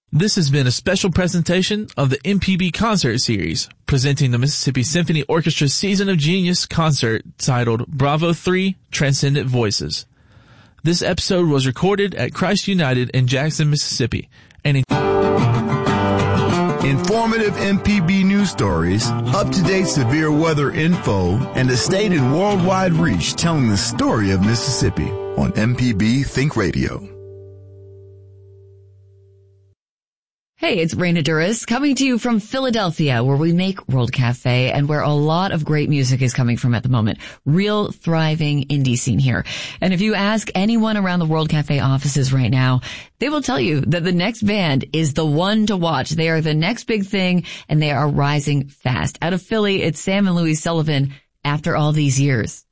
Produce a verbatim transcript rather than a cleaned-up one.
This has been a special presentation of the M P B Concert Series, presenting the Mississippi Symphony Orchestra Season of Genius concert titled Bravo three Transcendent Voices. This episode was recorded at Christ United in Jackson, Mississippi. And in- Informative M P B news stories, up-to-date severe weather info, and a state and worldwide reach telling the story of Mississippi on M P B Think Radio. Hey, it's Raina Duras coming to you from Philadelphia, where we make World Cafe and where a lot of great music is coming from at the moment. Real thriving indie scene here. And if you ask anyone around the World Cafe offices right now, they will tell you that the next band is the one to watch. They are the next big thing and they are rising fast. Out of Philly, it's Sam and Louise Sullivan after all these years.